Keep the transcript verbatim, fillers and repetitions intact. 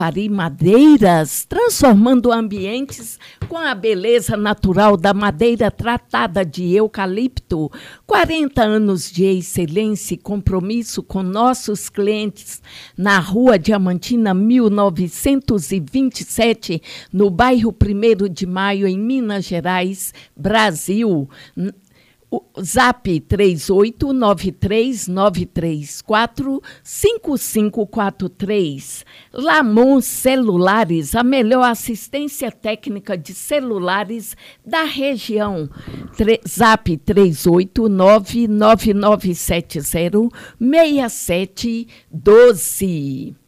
Pari Madeiras, transformando ambientes com a beleza natural da madeira tratada de eucalipto. quarenta anos de excelência e compromisso com nossos clientes na Rua Diamantina, mil novecentos e vinte e sete, no bairro primeiro de Maio, em Minas Gerais, Brasil. O Zap três oito nove três nove três quatro cinco cinco quatro três. Lamon Celulares, a melhor assistência técnica de celulares da região. Tre- Zap três oito nove nove nove sete zero seis sete um dois.